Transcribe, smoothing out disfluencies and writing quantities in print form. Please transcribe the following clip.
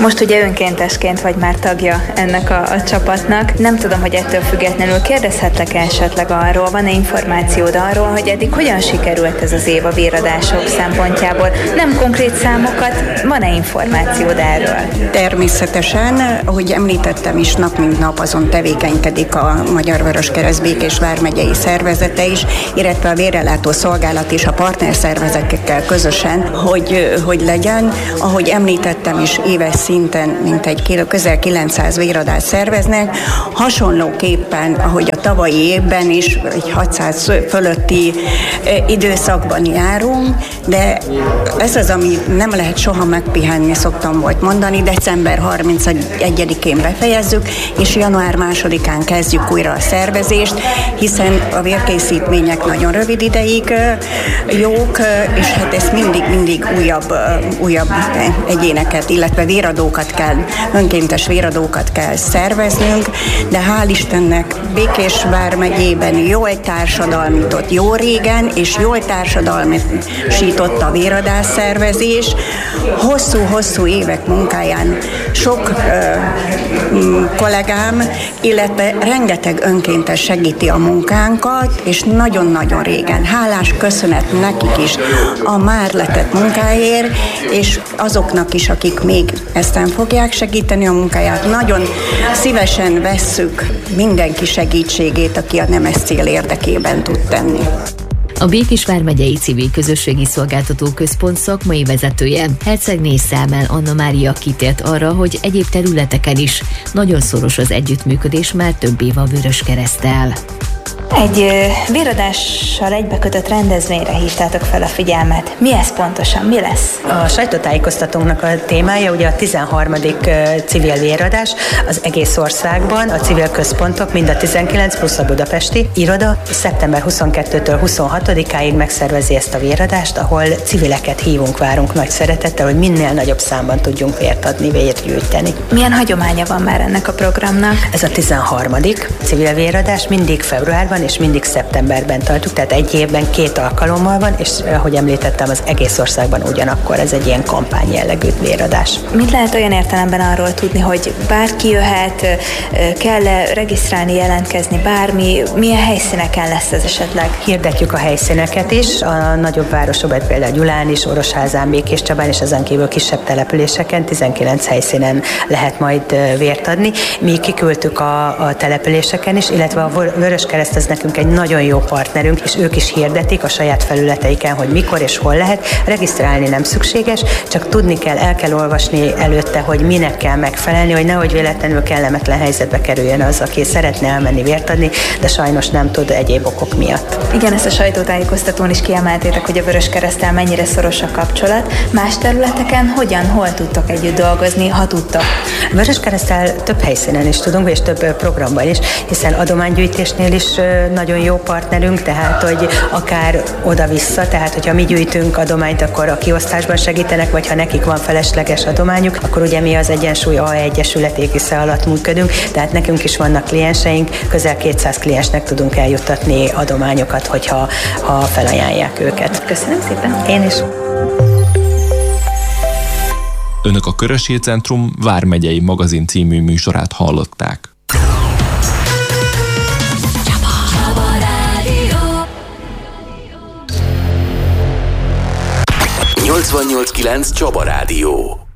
Most ugye önkéntesként vagy már tagja ennek a csapatnak. Nem tudom, hogy ettől függetlenül kérdezhetlek esetleg arról, van-e információd arról, hogy eddig hogyan sikerült ez az év a véradások szempontjából? Nem konkrét számokat, van-e információd erről? Természetesen, ahogy említettem is, nap mint nap azon tevékenykedik a Magyar Vöröskereszt Békés vármegyei szervezete is, illetve a Vérellátó Szolgálat és a partnerszervezetekkel közösen, hogy legyen. Ahogy említettem is, éves szinten mintegy közel 900 véradást szerveznek. Hasonlóképpen, ahogy a tavalyi évben is, egy 600 fölötti időszakban járunk, de ez az, ami nem lehet soha megpihenni, szoktam volt mondani. December 31-én befejezzük, és január 2-án kezdjük újra a szervezést, hiszen a vérkészítmények nagyon rövid ideig jók, és hát ezt mindig újabb egyéneket, illetve véradókat kell, önkéntes véradókat kell szerveznünk, de hál' Istennek Békés vármegyében jól társadalmított jó régen, és jól társadalmisított a véradás szervezés. Hosszú évek munkáján sok kollégám, illetve rengeteg önkéntes segíti a munkánkat, és nagyon-nagyon régen. Hálás köszönet nekik is a már letett munkáért, és azoknak is, akik még eztán fogják segíteni a munkáját. Nagyon szívesen vesszük mindenki segítségét, aki a nemes cél érdekében tud tenni. A Békés vármegyei Civil Közösségi Szolgáltató Központ szakmai vezetője, Hercegné Számel Anna Mária kitért arra, hogy egyéb területeken is nagyon szoros az együttműködés már több év a Vöröskereszttel. Egy véradással egybekötött rendezvényre hívtátok fel a figyelmet. Mi ez pontosan? Mi lesz? A sajtótájékoztatónknak a témája ugye a 13. civil véradás az egész országban, a civil központok, mind a 19 plusz a budapesti iroda szeptember 22-től 26-áig megszervezi ezt a véradást, ahol civileket hívunk, várunk nagy szeretettel, hogy minél nagyobb számban tudjunk vért adni, vért gyűjteni. Milyen hagyománya van már ennek a programnak? Ez a 13. civil véradás, mindig februárban és mindig szeptemberben tartjuk, tehát egy évben 2 alkalommal van, és ahogy említettem, az egész országban ugyanakkor ez egy ilyen kampány jellegű véradás. Mit lehet olyan értelemben arról tudni, hogy bárki jöhet, kell regisztrálni, jelentkezni, milyen helyszíneken lesz ez esetleg? Hirdetjük a helyszíneket is, a nagyobb városokban, például Gyulán is, Orosházán, Békéscsabán és ezen kívül kisebb településeken, 19 helyszínen lehet majd vért adni. Mi kiküldtük a településeken is, illetve a Vöröskereszt az nekünk egy nagyon jó partnerünk, és ők is hirdetik a saját felületeiken, hogy mikor és hol lehet. Regisztrálni nem szükséges, csak tudni kell, el kell olvasni előtte, hogy minek kell megfelelni, hogy nehogy véletlenül kellemetlen helyzetbe kerüljön az, aki szeretne elmenni vért adni, de sajnos nem tud egyéb okok miatt. Igen, ezt a sajtótájékoztatón is kiemeltétek, hogy a Vöröskereszttel mennyire szoros a kapcsolat. Más területeken hol tudtok együtt dolgozni, ha tudtok? A Vöröskereszttel több helyszínen is tudunk, és több programban is, hiszen adománygyűjtésnél is nagyon jó partnerünk, tehát hogy akár oda-vissza, tehát hogyha mi gyűjtünk adományt, akkor a kiosztásban segítenek, vagy ha nekik van felesleges adományuk, akkor ugye mi az Egyensúly A Egyesület égisze alatt működünk, tehát nekünk is vannak klienseink, közel 200 kliensnek tudunk eljuttatni adományokat, hogyha felajánlják őket. Köszönöm szépen. Én is. Önök a Körös Hírcentrum vármegyei magazin című műsorát hallották. 88.9 Csaba Rádió.